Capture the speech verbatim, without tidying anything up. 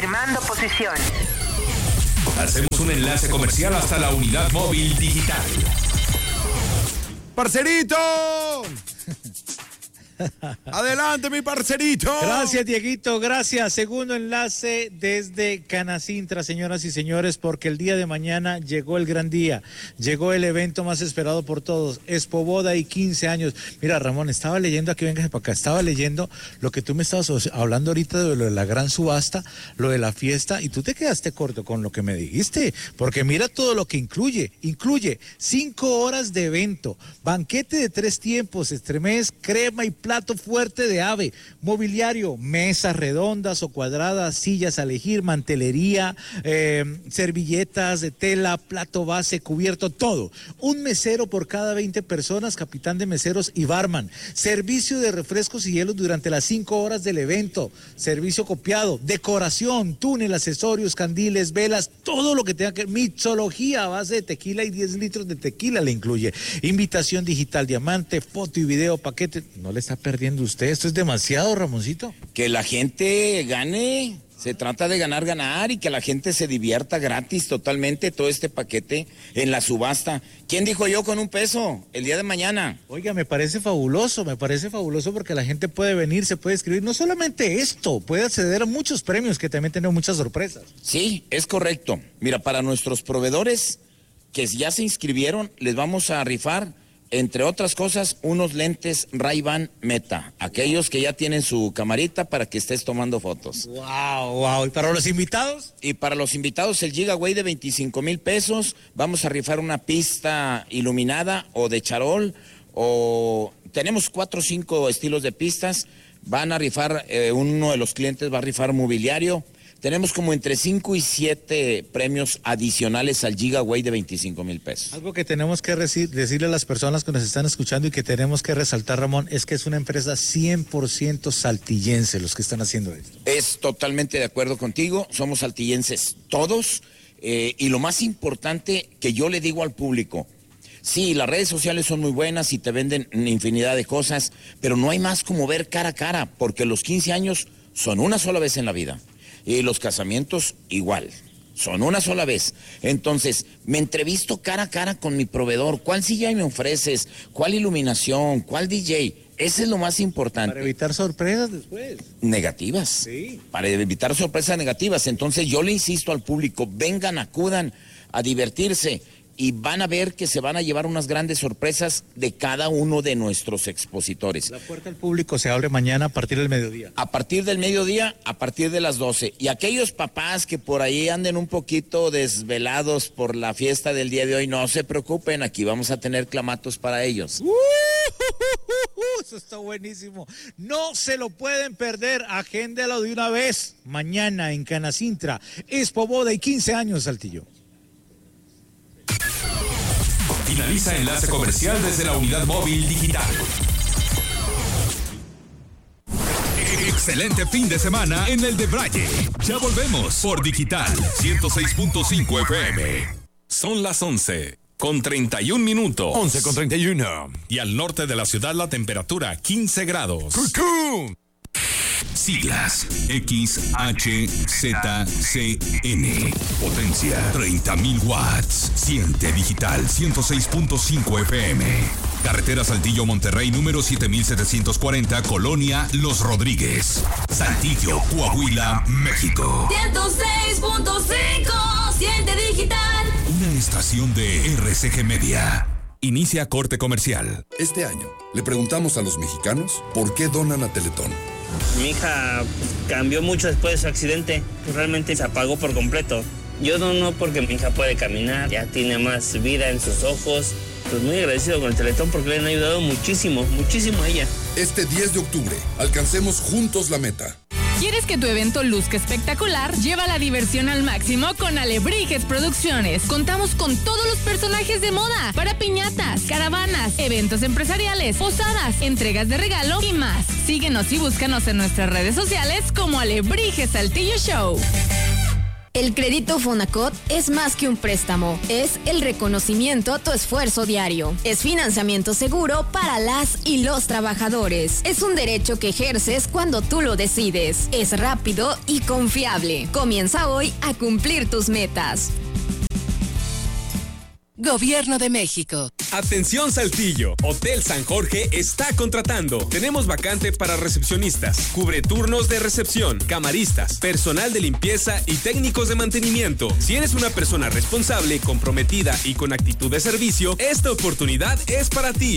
Confirmando posición. Hacemos un enlace comercial hasta la unidad móvil digital. ¡Parcerito! Adelante, mi parcerito. Gracias, Dieguito, gracias. Segundo enlace desde Canacintra, señoras y señores, porque el día de mañana llegó el gran día, llegó el evento más esperado por todos, Expo Boda y quince años. Mira, Ramón, estaba leyendo, aquí véngase para acá, estaba leyendo lo que tú me estabas hablando ahorita de lo de la gran subasta, lo de la fiesta, y tú te quedaste corto con lo que me dijiste, porque mira todo lo que incluye, incluye cinco horas de evento, banquete de tres tiempos, estremés, crema y plato fuerte de ave, mobiliario, mesas redondas o cuadradas, sillas a elegir, mantelería, eh, servilletas de tela, plato base, cubierto, todo. Un mesero por cada veinte personas, capitán de meseros y barman. Servicio de refrescos y hielos durante las cinco horas del evento. Servicio copiado, decoración, túnel, accesorios, candiles, velas, todo lo que tenga que... Mixología a base de tequila y diez litros de tequila le incluye. Invitación digital, diamante, foto y video, paquete. No le está perdiendo usted, esto es demasiado, Ramoncito. Que la gente gane, se trata de ganar, ganar y que la gente se divierta gratis totalmente todo este paquete en la subasta. ¿Quién dijo yo con un peso el día de mañana? Oiga, me parece fabuloso, me parece fabuloso porque la gente puede venir, se puede escribir, no solamente esto, puede acceder a muchos premios que también tenemos muchas sorpresas. Sí, es correcto. Mira, para nuestros proveedores que ya se inscribieron, les vamos a rifar, entre otras cosas, unos lentes Ray-Ban Meta, aquellos que ya tienen su camarita para que estés tomando fotos. Wow, wow. ¿Y para los invitados? Y para los invitados el Gigaway de veinticinco mil pesos, vamos a rifar una pista iluminada o de charol, o tenemos cuatro o cinco estilos de pistas, van a rifar, eh, uno de los clientes va a rifar mobiliario. Tenemos como entre cinco y siete premios adicionales al Gigaway de veinticinco mil pesos. Algo que tenemos que decirle a las personas que nos están escuchando y que tenemos que resaltar, Ramón, es que es una empresa cien por ciento saltillense los que están haciendo esto. Es totalmente de acuerdo contigo, somos saltillenses todos, eh, y lo más importante que yo le digo al público, sí, las redes sociales son muy buenas y te venden infinidad de cosas, pero no hay más como ver cara a cara, porque los quince años son una sola vez en la vida. Y los casamientos igual, son una sola vez. Entonces, me entrevisto cara a cara con mi proveedor. ¿Cuál silla me ofreces? ¿Cuál iluminación? ¿Cuál D J? Ese es lo más importante. Para evitar sorpresas después. Negativas. Sí. Para evitar sorpresas negativas. Entonces, yo le insisto al público, vengan, acudan a divertirse. Y van a ver que se van a llevar unas grandes sorpresas de cada uno de nuestros expositores. La puerta al público se abre mañana a partir del mediodía. A partir del mediodía, a partir de las doce. Y aquellos papás que por ahí anden un poquito desvelados por la fiesta del día de hoy, no se preocupen, aquí vamos a tener clamatos para ellos. Uh, uh, uh, uh, eso está buenísimo. No se lo pueden perder, agéndalo de una vez. Mañana en Canacintra, Expo Boda y quince años, Saltillo. Finaliza enlace comercial desde la unidad móvil digital. Excelente fin de semana en el de Braille. Ya volvemos por Digital ciento seis punto cinco F M. Son las once con treinta y un minutos. once con treinta y uno. Y al norte de la ciudad la temperatura quince grados. ¡Cucú! Siglas X H Z C N. Potencia treinta mil watts. Siente Digital ciento seis punto cinco F M. Carretera Saltillo Monterrey número siete mil setecientos cuarenta, Colonia Los Rodríguez, Saltillo, Coahuila, México. ciento seis punto cinco. Siente Digital. Una estación de R C G Media. Inicia corte comercial. Este año le preguntamos a los mexicanos por qué donan a Teletón. Mi hija cambió mucho después de su accidente, realmente se apagó por completo. Yo dono porque mi hija puede caminar, ya tiene más vida en sus ojos. Pues muy agradecido con el Teletón porque le han ayudado muchísimo, muchísimo a ella. Este diez de octubre, alcancemos juntos la meta. ¿Quieres que tu evento luzca espectacular? Lleva la diversión al máximo con Alebrijes Producciones. Contamos con todos los personajes de moda para piñatas, caravanas, eventos empresariales, posadas, entregas de regalo y más. Síguenos y búscanos en nuestras redes sociales como Alebrijes Saltillo Show. El crédito Fonacot es más que un préstamo, es el reconocimiento a tu esfuerzo diario. Es financiamiento seguro para las y los trabajadores. Es un derecho que ejerces cuando tú lo decides. Es rápido y confiable. Comienza hoy a cumplir tus metas. Gobierno de México. Atención Saltillo, Hotel San Jorge está contratando. Tenemos vacante para recepcionistas, cubre turnos de recepción, camaristas, personal de limpieza y técnicos de mantenimiento. Si eres una persona responsable, comprometida y con actitud de servicio, esta oportunidad es para ti.